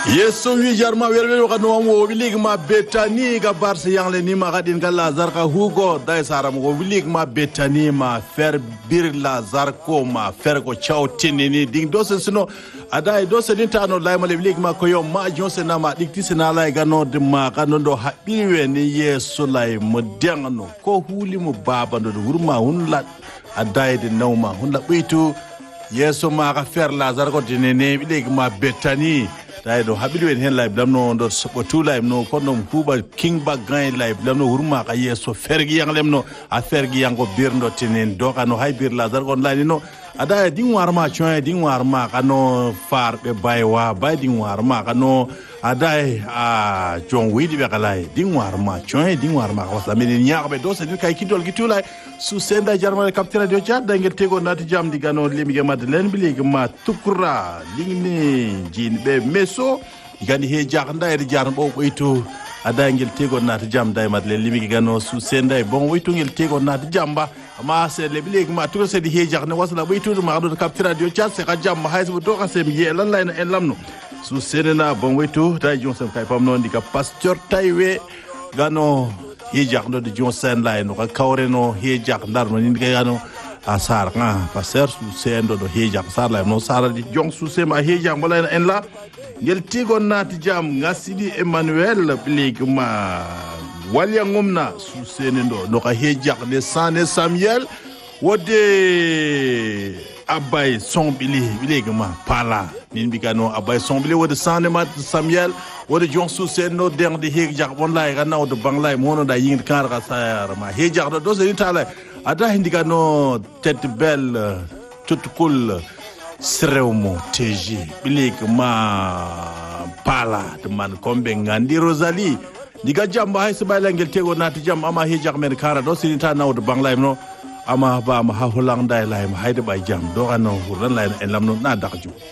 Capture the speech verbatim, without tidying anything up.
yeso wi jarma werbe ko no mo wilig ma betani ga barse yangle ni ma gadin galla zarka hugo dai sara mo wilig ma betani ma fer bir la zarko ma fer ko chawtini ni ding dose sino adai dose din tano lay ma wilig ma ko yo ma jonse na ma dikti sina lay gano de ma gano do habiwe ni yeso lay mo dengno ko huli mo baba do hurma hunla adai de nawma hunla bitu yeso ma ga fer la zarko dinene wilig ma betani daido habidu en hen live lamno ndo so tu live no kono kuba king bag grand live lamno hurma ka yeso fergi yang lemno a fergi yang ko birndo tinen do kano hay bir la dar gon lani no ada ding warma choy ding warma kano far be baywa bay ding warma kano ada a jon widi be kala ding warma choy ding warma ko samini nyaako be do se kay kidol gitulay su senda jarma capture radio chat da ngel tego nati jam di gano limi ge mad len bi legi ma tukura lingni jin be meso gandi he jaxnda e jarn bo ko itu ada ngel tego nati jam day mad len limi ge gano su senda bon witu ngel tego nati jamba ma se le bi legi ma tukura se di he jaxne wasla bo itu ma do capture radio chat se ka jam ma hayso do ka se mi lan lay en lamno su senena bon witu tay jonsam kay pam non di ka pasteur taywe gano hijak do de jonsen lay no ka kawreno hijak ndar no ni gano asar nga passer su sendo do hijak sar lay no sara di jong su sema hijak wala en la ngel tigon nati jam ngasidi emmanuel bligma walya ngumna su senendo no ka hijak de sane samuel wode abay sombili bligma pala min bigano abay sombili wode sane mat samuel wode jong su sendo deng di hijak bon lay ga naw do banglay mono da ying kar ga sayar ma hijak do se tala ada hindiga no tête belle toute cool srewmo teji bilik ma pala de man kombe ngandi rosalie diga jamba hay subala ngel tego nati jam ama hijak men kara do se ta naw do banglay no ama ba ma ha holang dai lay ma hayde bay jam do ano huran lay en lamno na dakju